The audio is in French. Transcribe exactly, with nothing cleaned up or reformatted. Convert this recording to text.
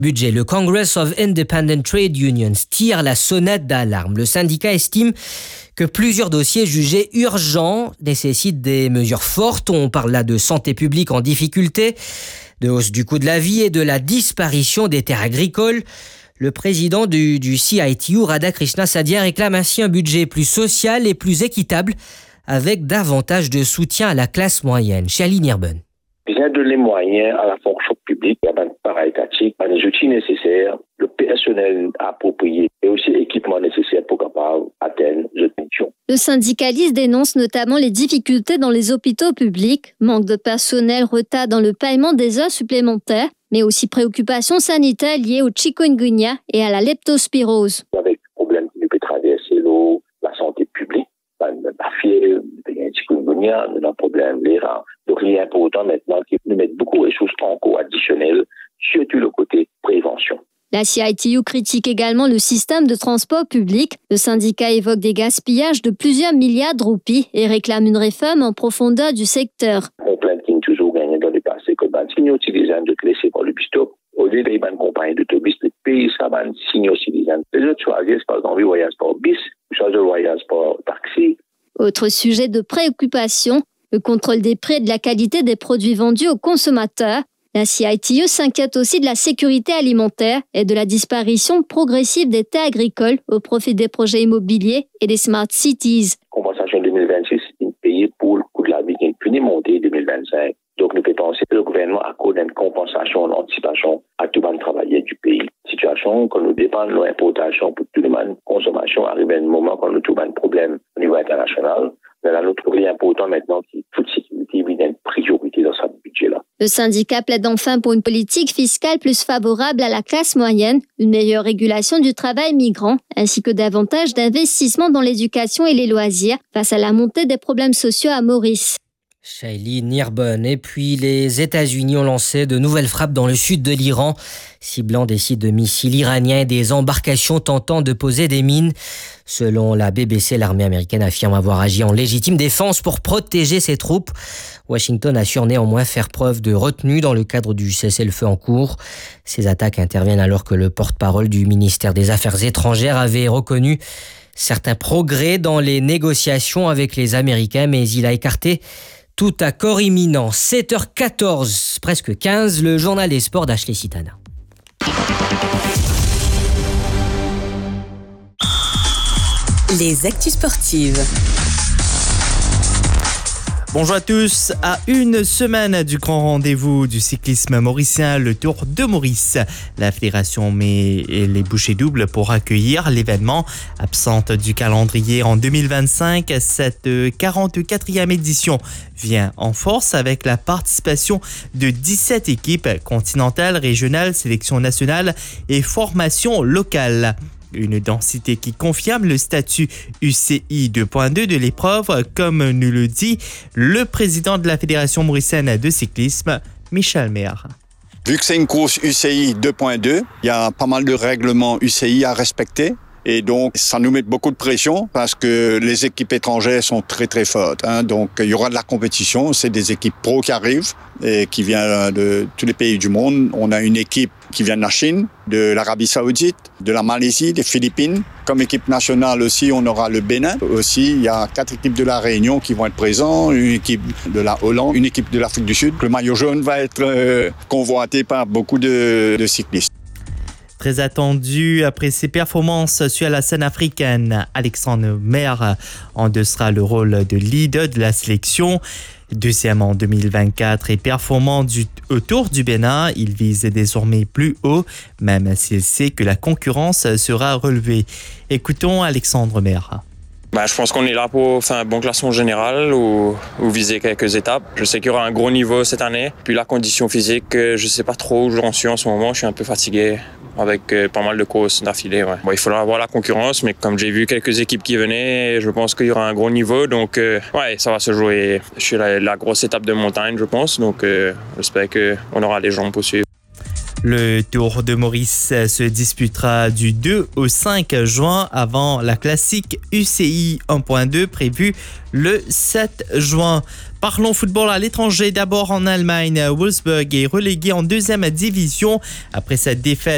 Budget. Le Congress of Independent Trade Unions tire la sonnette d'alarme. Le syndicat estime que plusieurs dossiers jugés urgents nécessitent des mesures fortes. On parle là de santé publique en difficulté, de hausse du coût de la vie et de la disparition des terres agricoles. Le président du, du C I T U, Radha Krishna Sadia, réclame ainsi un budget plus social et plus équitable, avec davantage de soutien à la classe moyenne. Charlie Nirben. Bien donner les moyens à la fonction publique, à la paraétatique, à les outils nécessaires, le personnel approprié et aussi l'équipement nécessaire pour capable atteindre les missions. Le syndicaliste dénonce notamment les difficultés dans les hôpitaux publics, manque de personnel, retard dans le paiement des heures supplémentaires, mais aussi préoccupations sanitaires liées au chikungunya et à la leptospirose. Avec le problème qui peut traverser l'eau, la santé publique, la fièvre, le chikungunya, on a un problème les rats. Donc il est important maintenant qu'ils nous mettent beaucoup de ressources encore additionnelles, surtout le côté prévention. La C I T U critique également le système de transport public. Le syndicat évoque des gaspillages de plusieurs milliards de roupies et réclame une réforme en profondeur du secteur. On plaint qui toujours gagné dans le passé que ben, si nous utilisons de laisser par le bus stop, au lieu de une compagnie d'autobus, le pays, ça va si nous utilisons. Les autres choisissent par exemple, voyage par bus, choisissent le voyage par taxi. Autre sujet de préoccupation, le contrôle des prix et de la qualité des produits vendus aux consommateurs. La C I T U s'inquiète aussi de la sécurité alimentaire et de la disparition progressive des terres agricoles au profit des projets immobiliers et des smart cities. Compensation deux mille vingt-six, une payée pour le coût de la vie qui est plus monté deux mille vingt-cinq. Donc nous pouvons penser que le gouvernement accorde une compensation en anticipation à tout le monde travailleur du pays. Situation quand nous dépendons de l'importation pour tout le monde, consommation arrive à un moment quand nous trouvons un problème au niveau international. Mais là, nous trouvons important maintenant que toute sécurité est une priorité dans ce budget-là. Le syndicat plaide enfin pour une politique fiscale plus favorable à la classe moyenne, une meilleure régulation du travail migrant, ainsi que davantage d'investissements dans l'éducation et les loisirs face à la montée des problèmes sociaux à Maurice. Shaili Nirben. Et puis les États-Unis ont lancé de nouvelles frappes dans le sud de l'Iran, ciblant des sites de missiles iraniens et des embarcations tentant de poser des mines. Selon la B B C, l'armée américaine affirme avoir agi en légitime défense pour protéger ses troupes. Washington assure néanmoins faire preuve de retenue dans le cadre du cessez-le-feu en cours. Ces attaques interviennent alors que le porte-parole du ministère des Affaires étrangères avait reconnu certains progrès dans les négociations avec les Américains, mais il a écarté tout accord imminent. sept heures quatorze, presque quinze, le journal des sports d'Ashley Sitana. Les actus sportives. Bonjour à tous. À une semaine du grand rendez-vous du cyclisme mauricien, le Tour de Maurice, la fédération met les bouchées doubles pour accueillir l'événement. Absente du calendrier en deux mille vingt-cinq, cette quarante-quatrième édition vient en force avec la participation de dix-sept équipes continentales, régionales, sélections nationales et formations locales. Une densité qui confirme le statut U C I deux point deux de l'épreuve, comme nous le dit le président de la Fédération mauricienne de cyclisme, Michel Meyer. Vu que c'est une course U C I deux point deux, il y a pas mal de règlements U C I à respecter. Et donc, ça nous met beaucoup de pression parce que les équipes étrangères sont très très fortes. Hein. Donc, il y aura de la compétition. C'est des équipes pro qui arrivent et qui viennent de tous les pays du monde. On a une équipe qui vient de la Chine, de l'Arabie Saoudite, de la Malaisie, des Philippines. Comme équipe nationale aussi, on aura le Bénin. Aussi, il y a quatre équipes de la Réunion qui vont être présentes, une équipe de la Hollande, une équipe de l'Afrique du Sud. Le maillot jaune va être euh, convoité par beaucoup de, de cyclistes. Très attendu après ses performances sur la scène africaine, Alexandre Maire endossera le rôle de leader de la sélection. Deuxième en deux mille vingt-quatre et performant du, au Tour du Bénin, il vise désormais plus haut, même s'il sait que la concurrence sera relevée. Écoutons Alexandre Maire. Bah, je pense qu'on est là pour faire un bon classement général ou, ou viser quelques étapes. Je sais qu'il y aura un gros niveau cette année. Puis la condition physique, je ne sais pas trop où j'en suis en ce moment. Je suis un peu fatigué avec euh, pas mal de courses d'affilée. Ouais. Bon, il faudra voir la concurrence, mais comme j'ai vu quelques équipes qui venaient, je pense qu'il y aura un gros niveau. Donc, euh, ouais, ça va se jouer sur la, la grosse étape de montagne, je pense. Donc, euh, j'espère qu'on aura des gens pour suivre. Le Tour de Maurice se disputera du deux au cinq juin avant la classique U C I un point deux prévue le sept juin. Parlons football à l'étranger. D'abord en Allemagne, Wolfsburg est relégué en deuxième division après sa défaite